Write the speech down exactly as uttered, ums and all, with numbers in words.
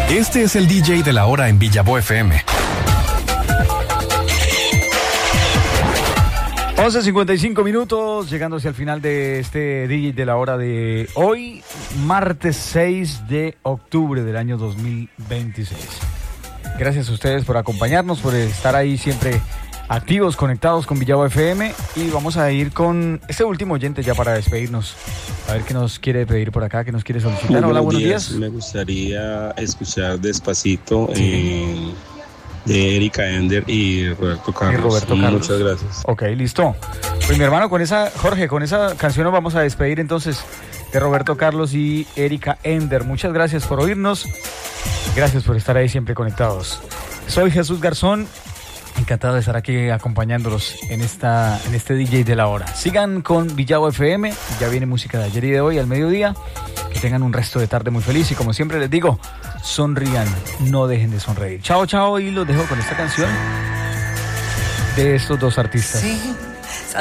Este es el D J de la hora en Villavo F M. once cincuenta y cinco minutos, llegando hacia el final de este D J de la hora de hoy, martes seis de octubre del año dos mil veintiséis. Gracias a ustedes por acompañarnos, por estar ahí siempre activos, conectados con Villavo F M. Y vamos a ir con este último oyente ya para despedirnos. A ver qué nos quiere pedir por acá, qué nos quiere solicitar. Muy Hola, buenos buenos días. días. Me gustaría escuchar Despacito eh, de Erika Ender y Roberto Carlos. Y Roberto Carlos. Muchas gracias. Ok, listo. Pues mi hermano, con esa, Jorge, con esa canción nos vamos a despedir entonces de Roberto Carlos y Erika Ender. Muchas gracias por oírnos. Gracias por estar ahí siempre conectados. Soy Jesús Garzón. Encantado de estar aquí acompañándolos en esta en este D J de la hora. Sigan con Villavo F M, ya viene música de ayer y de hoy al mediodía. Que tengan un resto de tarde muy feliz y como siempre les digo, sonrían, no dejen de sonreír. Chao, chao, y los dejo con esta canción de estos dos artistas. Sí.